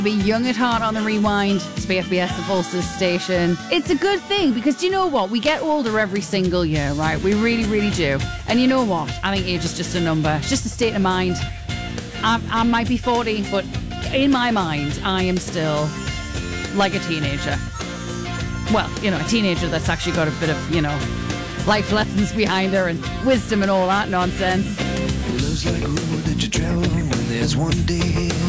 Be young at heart on the rewind to BFBS the Pulse's station. It's a good thing because do you know what? We get older every single year, right? We really, really do. And you know what? I think age is just a number. It's just a state of mind. I might be 40, but in my mind, I am still like a teenager. Well, a teenager that's actually got a bit of, life lessons behind her and wisdom and all that nonsense. Love's like a road that you travel on when there's one day.